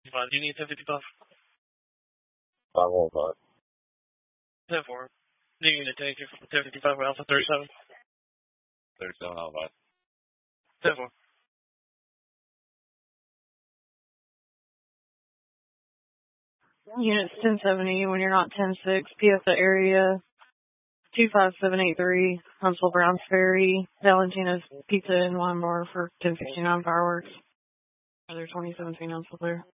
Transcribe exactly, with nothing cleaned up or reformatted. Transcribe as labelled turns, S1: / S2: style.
S1: Fine. Do you need ten fifty-five?
S2: five one five.
S1: ten four. Do you need a ten fifty-five with Alpha thirty-seven?
S2: thirty-seven Alpha.
S1: ten four.
S3: Units ten seventy when you're not ten six. P S A area two five seven eight three. Huntsville Browns Ferry. Valentina's Pizza and Wine Bar for ten fifty-nine fireworks. Other twenty seventeen Huntsville there.